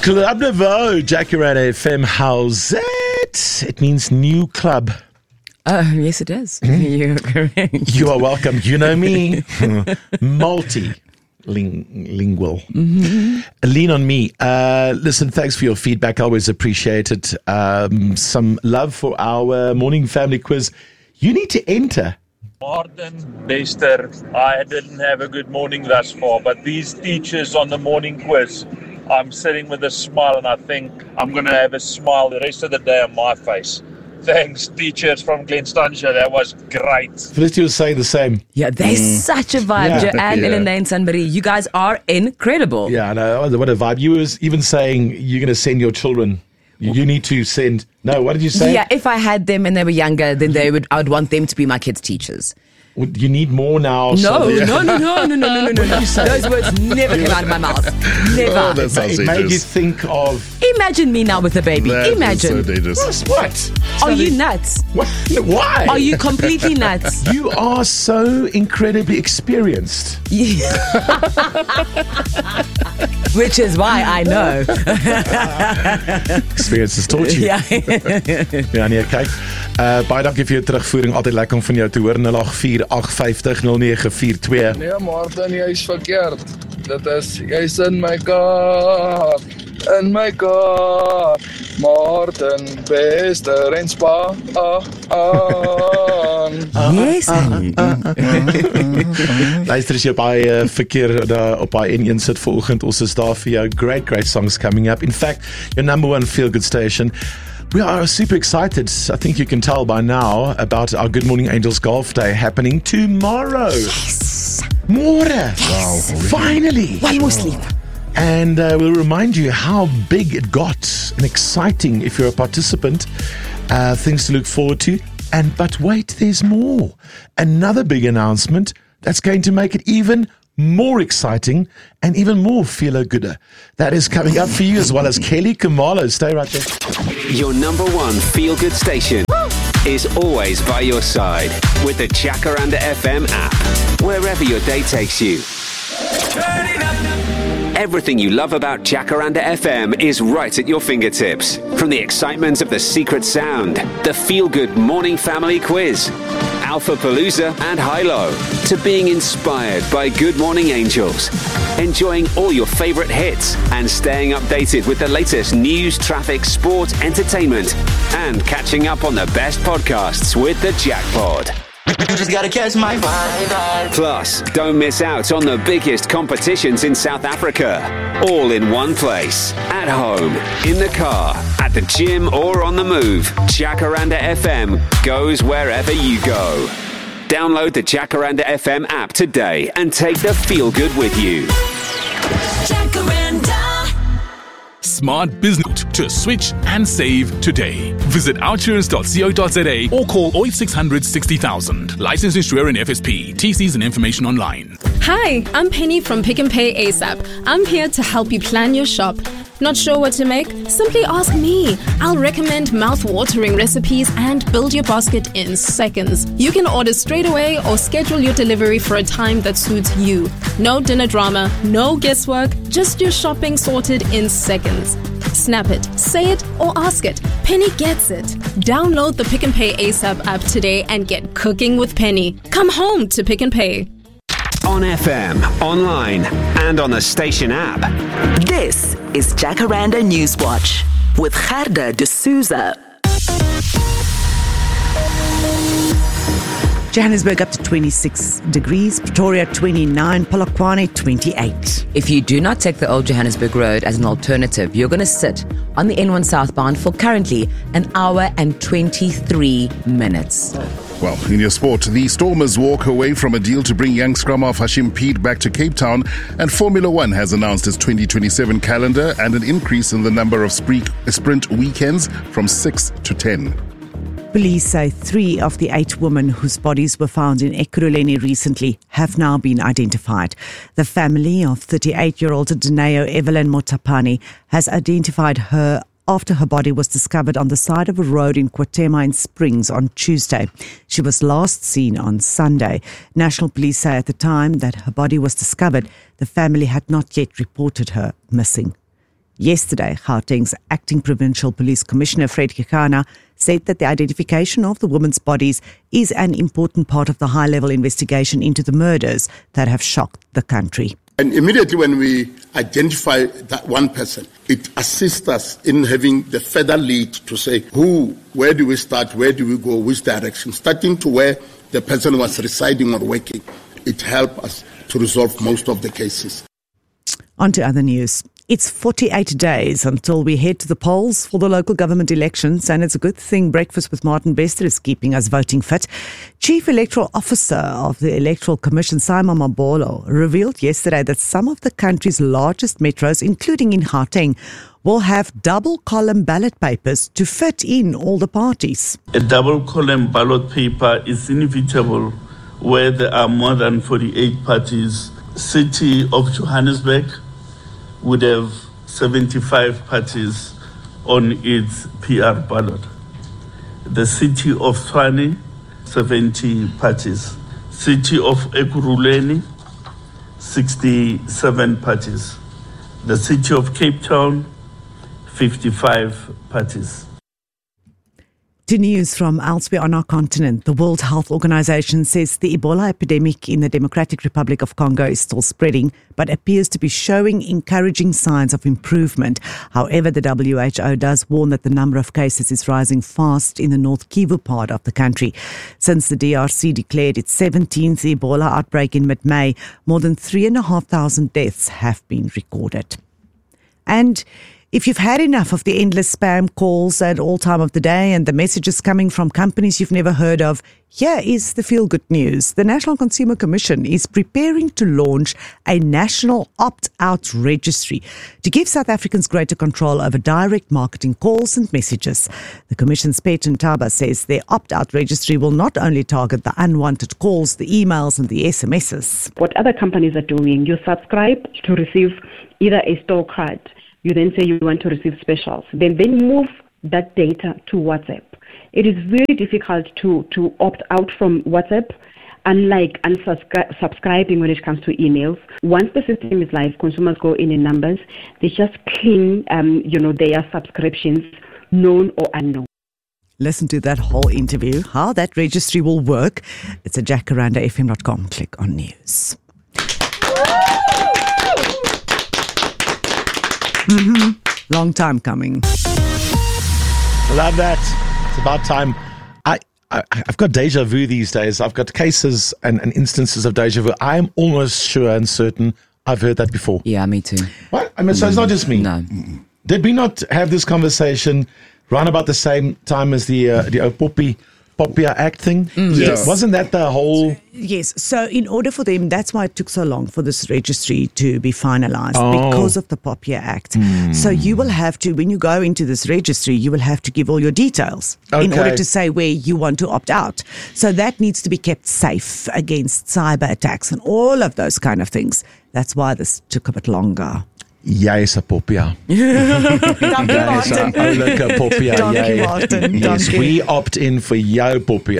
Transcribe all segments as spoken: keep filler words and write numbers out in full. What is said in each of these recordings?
Club Nouveau, Jacaranda F M, how's it? It means new club. Uh, yes, it is. Mm. You're correct. You are welcome. You know me. Multi. Ling- lingual. Mm-hmm. Lean on me. Uh, listen, thanks for your feedback. I always appreciate it. Um, some love for our morning family quiz. You need to enter. Martin Bester, I didn't have a good morning thus far, but these teachers on the morning quiz, I'm sitting with a smile and I think I'm going to have a smile the rest of the day on my face. Thanks, teachers from Glenstancia. That was great. Felicity was saying the same. Yeah, there's mm. such a vibe. Yeah. Joanne, yeah. Elena, and Sunbury, you guys are incredible. Yeah, I know. What a vibe. You was even saying you're going to send your children. You, you need to send. No, what did you say? Yeah, if I had them and they were younger, then they would. I would want them to be my kids' teachers. You need more now. No, so yeah. no, no, no, no, no, no, no, no, no. Those words never came out of my mouth. Never. Oh, that sounds it made you think of... Imagine me now with a baby. That Imagine. Is so dangerous. What? Are you nuts? What? Why? Are you completely nuts? You are so incredibly experienced. Yeah. Which is why I know. Experience has taught you. Ja. Ja, nee, kyk. Uh, baie dankie vir jou terugvoering. Altyd lekker om van jou te hoor. nul agt vier agt vyf nul nege vier twee. Nee, Martin, jy is verkeerd. Dit is, jy is in my kar. In my kar. Martin Bester en Spa. Ah, ah. Yes. Luister, as jy baie verkeer daar op baie N een sit vanoggend, ons is daar vir jou. Great, great songs coming up. In fact, your number one feel-good station. We are super excited, I think you can tell by now, about our Good Morning Angels Golf Day happening tomorrow. Yes. More. Yes. Wow. Finally. One more sleep. And uh, we'll remind you how big it got and exciting if you're a participant. Uh, things to look forward to. And but wait, there's more. Another big announcement that's going to make it even more exciting and even more feel-gooder. That is coming up for you, as well as Kelly Kamalo. Stay right there. Your number one feel-good station is always by your side with the Jacaranda F M app, wherever your day takes you. Turn it up. Everything you love about Jacaranda F M is right at your fingertips. From the excitement of the secret sound, the feel-good morning family quiz, Alpha Palooza and Hilo, to being inspired by Good Morning Angels, enjoying all your favorite hits and staying updated with the latest news, traffic, sport, entertainment, and catching up on the best podcasts with the Jackpod. You just gotta catch my vibe. Plus, don't miss out on the biggest competitions in South Africa. All in one place. At home, in the car, at the gym, or on the move. Jacaranda F M goes wherever you go. Download the Jacaranda F M app today and take the feel good with you. Jacaranda. Smart business to switch and save today. Visit outsurance dot co dot za or call oh eight six hundred sixty thousand. Licensed insurer in F S P. T Cs and information online. Hi, I'm Penny from Pick and Pay ASAP. I'm here to help you plan your shop. Not sure what to make? Simply ask me. I'll recommend mouth-watering recipes and build your basket in seconds. You can order straight away or schedule your delivery for a time that suits you. No dinner drama, no guesswork, just your shopping sorted in seconds. Snap it, say it, or ask it. Penny gets it. Download the Pick and Pay ASAP app today and get cooking with Penny. Come home to Pick and Pay. On F M, online, and on the station app. This is Jacaranda Newswatch with Gerda de Souza. Johannesburg up to twenty-six degrees, Pretoria twenty-nine, Polokwane twenty-eight. If you do not take the old Johannesburg Road as an alternative, you're going to sit on the N one southbound for currently an hour and twenty-three minutes. Well, in your sport, the Stormers walk away from a deal to bring young scrum half Hashim Peet back to Cape Town, and Formula One has announced its twenty twenty-seven calendar and an increase in the number of sprint weekends from six to ten. Police say three of the eight women whose bodies were found in Ekurhuleni recently have now been identified. The family of thirty-eight-year-old Dineo Evelyn Motapani has identified her after her body was discovered on the side of a road in Kwatema in Springs on Tuesday. She was last seen on Sunday. National Police say at the time that her body was discovered, the family had not yet reported her missing. Yesterday, Gauteng's acting provincial police commissioner, Fred Kekana, said that the identification of the women's bodies is an important part of the high-level investigation into the murders that have shocked the country. And immediately when we identify that one person, it assists us in having the further lead to say who, where do we start, where do we go, which direction, starting to where the person was residing or working. It helps us to resolve most of the cases. On to other news. It's forty-eight days until we head to the polls for the local government elections, and it's a good thing Breakfast with Martin Bester is keeping us voting fit. Chief Electoral Officer of the Electoral Commission, Simon Mabolo, revealed yesterday that some of the country's largest metros, including in Gauteng, will have double-column ballot papers to fit in all the parties. A double-column ballot paper is inevitable where there are more than forty-eight parties. City of Johannesburg would have seventy-five parties on its P R ballot. The city of Tshwane, seventy parties. City of Ekurhuleni, sixty-seven parties. The city of Cape Town, fifty-five parties. To news from elsewhere on our continent, the World Health Organization says the Ebola epidemic in the Democratic Republic of Congo is still spreading, but appears to be showing encouraging signs of improvement. However, the W H O does warn that the number of cases is rising fast in the North Kivu part of the country. Since the D R C declared its seventeenth Ebola outbreak in mid-May, more than three thousand five hundred deaths have been recorded. And if you've had enough of the endless spam calls at all time of the day and the messages coming from companies you've never heard of, here is the feel-good news. The National Consumer Commission is preparing to launch a national opt-out registry to give South Africans greater control over direct marketing calls and messages. The Commission's Peyton Taba says their opt-out registry will not only target the unwanted calls, the emails and the S M Ses. What other companies are doing, you subscribe to receive either a store card. You then say you want to receive specials. Then they move that data to WhatsApp. It is very difficult to, to opt out from WhatsApp, unlike unsubscribing when it comes to emails. Once the system is live, consumers go in in numbers. They just clean, um, you know, their subscriptions, known or unknown. Listen to that whole interview, how that registry will work. It's at jacaranda f m dot com. Click on news. Mm-hmm. Long time coming. Love that. It's about time. I, I, I've got deja vu these days. I've got cases and, and instances of deja vu. I'm almost sure and certain I've heard that before. Yeah, me too. What? I mean, so it's not just me. No. Did we not have this conversation around about the same time as the uh, the Poppy Popia Act thing? Mm. Yes. Wasn't that the whole... Yes. So in order for them, that's why it took so long for this registry to be finalized, Oh. because of the Popia Act. Mm. So you will have to, when you go into this registry, you will have to give all your details in Okay. order to say where you want to opt out. So that needs to be kept safe against cyber attacks and all of those kind of things. That's why this took a bit longer. Jy is 'n poppia. Dankie, Jy is 'n Martin. oulike poppia. Dankie, Jy- Martin. Yes, Dankie. we opt in for jou poppia.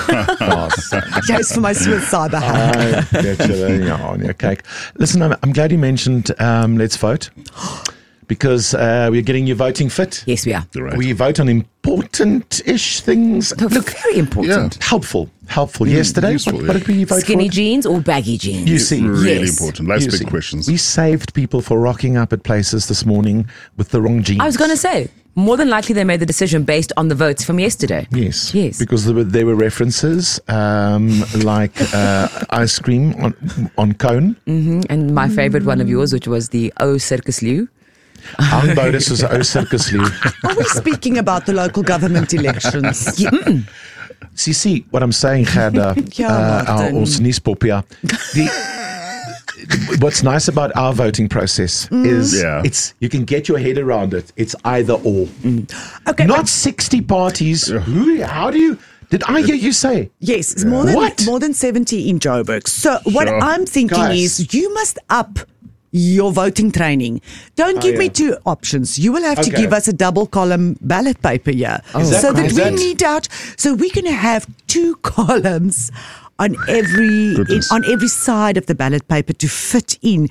Jy's vir my so cyber I get you there. Ja, nee, kyk. Listen, I'm, I'm glad you mentioned um, Let's Vote, because uh, we're getting you voting fit. Yes, we are. Right. We vote on important-ish things. Look, very important. Helpful. Helpful. Mm, Yesterday, useful, what, what did we vote Skinny for? jeans or baggy jeans? You see. Really Yes. important. Life's You big see. questions. We saved people for rocking up at places this morning with the wrong jeans. I was going to say, more than likely they made the decision based on the votes from yesterday. Yes. Yes. Because there were, there were references um, like uh, ice cream on, on cone. hmm And my favorite one of yours, which was the O Circus Liu. Aanboudes soos 'n ou sirkuslieu. Are we speaking about the local government elections? Yeah, mm. So you see what I'm saying, Gerda, Ja, uh, our, Martin. ons nuuspoppia. The What's nice about our voting process is Yeah. it's you can get your head around it. It's either or. Okay, Not sixty parties. Who, how do you... Did I hear you say? Yes, it's more than What? more than seventy in Joburg. So what Sure. I'm thinking Guys. is you must up your voting training. Don't give yeah. me two options. You will have to Okay. give us a double column ballot paper here. Is that so that correct? we Is that- need out so we're going to have two columns on every in, Goodness. on every side of the ballot paper to fit in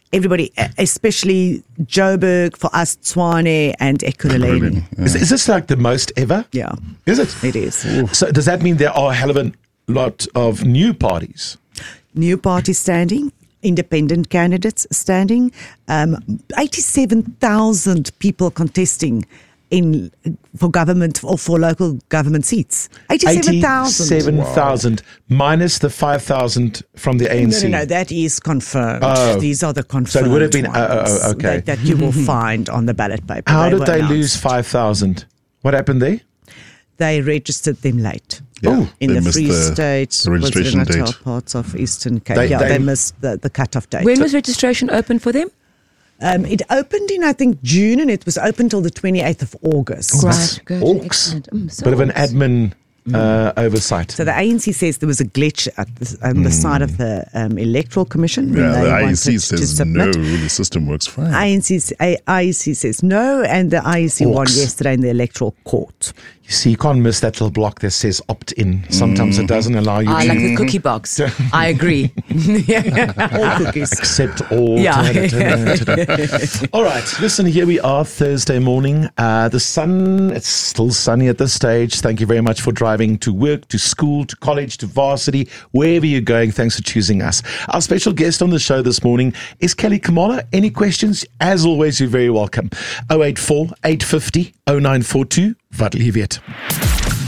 everybody, especially Joburg, for us, Tshwane and Ekurhuleni. Yeah. Is, is this like the most ever? Yeah. Is it? It is. Ooh. So does that mean there are a hell of a lot of new parties? New parties standing, independent candidates standing, um, eighty-seven thousand people contesting in for government or for local government seats. eighty-seven thousand. eighty-seven thousand wow. minus the five thousand from the A N C. No, no, no, that is confirmed. Oh. These are the confirmed So it would have been, ones uh, uh, okay. that, that you will find on the ballot paper. How they did they announced. lose five thousand? What happened there? They registered them late. Yeah, in the Free the, State, the registration Natal, date. parts of Eastern Cape. They, yeah, they, they missed the, the cut-off date. When was registration open for them? Um, it opened in, I think, June, and it was open till the twenty-eighth of August. Right, good. Orcs. Mm, so Bit of an orcs. admin uh, oversight. So the A N C says there was a glitch at the, on the mm. side of the um, Electoral Commission. when Yeah, they the I E wanted C to says submit. no, the system works fine. I N C, I E C says no, and the I E C Orcs. won yesterday in the Electoral Court. You see, you can't miss that little block that says opt-in. Sometimes mm. it doesn't allow you I to... like the cookie box. I agree. All cookies. Accept all. Yeah. Ta-da, ta-da, ta-da. All right, listen, here we are Thursday morning. Uh, the sun, it's still sunny at this stage. Thank you very much for driving to work, to school, to college, to varsity, wherever you're going. Thanks for choosing us. Our special guest on the show this morning is Kelly Kamola. Any questions? As always, you're very welcome. oh eight four, eight five oh, oh nine four two. Wat lief weet.